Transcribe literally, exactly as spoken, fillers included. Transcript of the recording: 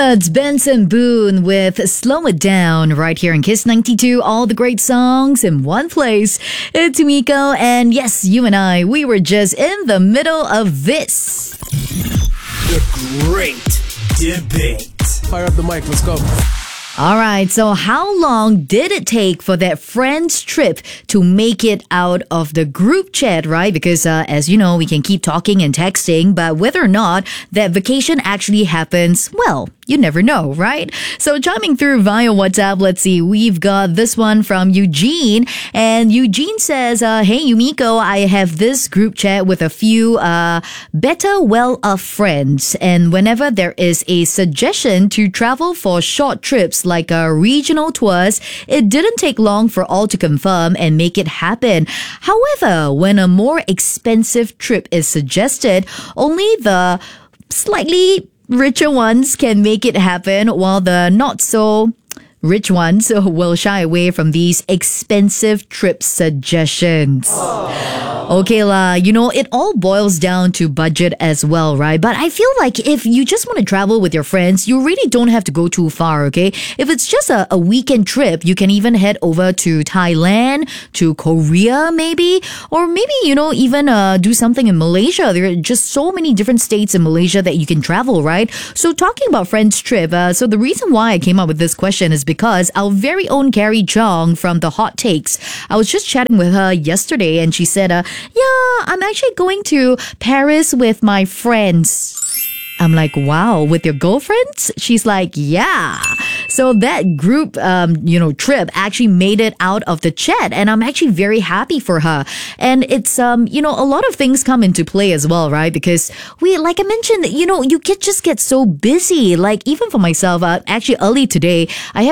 That's Benson Boone with Slow It Down right here in Kiss ninety-two. All the great songs in one place. It's Miko, and yes, you and I, we were just in the middle of this. The great debate. Fire up the mic, let's go. All right, so how long did it take for that friend's trip to make it out of the group chat, right? Because uh, as you know, we can keep talking and texting, but whether or not that vacation actually happens, well, you never know, right? So chiming through via WhatsApp, let's see, we've got this one from Eugene, and Eugene says, uh, hey, Yumiko, I have this group chat with a few uh, better well-off friends, and whenever there is a suggestion to travel for short trips like uh, regional tours, it didn't take long for all to confirm and make it happen. However, when a more expensive trip is suggested, only the slightly richer ones can make it happen, while the not so rich ones will shy away from these expensive trip suggestions. Okay lah, you know, it all boils down to budget as well, right? But I feel like if you just want to travel with your friends, you really don't have to go too far, okay? If it's just a, a weekend trip, you can even head over to Thailand, to Korea maybe, or maybe, you know, even uh, do something in Malaysia. There are just so many different states in Malaysia that you can travel, right? So talking about friends trip, uh, so the reason why I came up with this question is because our very own Carrie Chong from the Hot Takes, I was just chatting with her yesterday and she said, uh, yeah, I'm actually going to Paris with my friends. I'm like, wow, with your girlfriends? She's like, yeah. So that group, um, you know, trip actually made it out of the chat, and I'm actually very happy for her. And it's, um, you know, a lot of things come into play as well, right? Because we, like I mentioned, you know, you get just get so busy. Like even for myself, uh, actually early today, I have